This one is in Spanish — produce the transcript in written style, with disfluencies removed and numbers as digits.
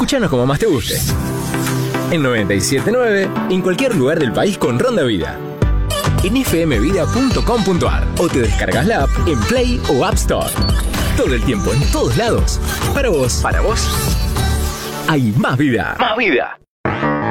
Escúchanos como más te guste. En 97.9, en cualquier lugar del país con Ronda Vida. En fmvida.com.ar o te descargas la app en Play o App Store. Todo el tiempo, en todos lados. Para vos hay más vida. Más vida.